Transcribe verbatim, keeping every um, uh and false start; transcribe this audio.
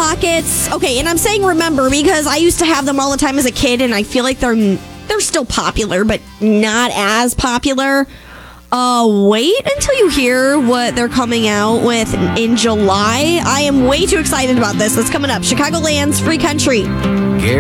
Pockets. Okay, and I'm saying remember because I used to have them all the time as a kid, and I feel like they're they're still popular, but not as popular. Uh, wait until you hear what they're coming out with in July. I am way too excited about this. That's coming up. Chicagoland's Free Country.